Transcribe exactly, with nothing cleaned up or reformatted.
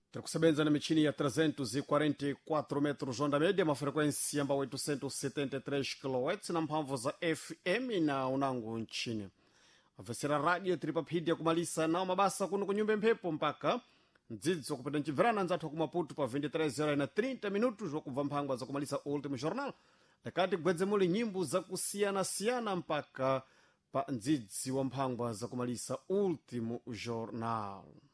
Tirakusebenza na michini ya trezentos e quarenta e quatro metros onda média, uma frequência amba oitocentos e setenta e três kilohertz na mphamvu za F M na unango nchini. Avesera radio tiripaphidi ya kumalisa nao mabasa kuno kunyumba mphepo mpaka mdzidzi wakupita mchibvirana nzathu kumaputu pa vinte e três horas na trinta minutos wakubva mphangwa za kumalisa Último Jornal, dakati gwedze muli nyimbo za kusiyana-siyana mpaka pa mdzidzi wa mphangwa za kumalisa Último Jornal.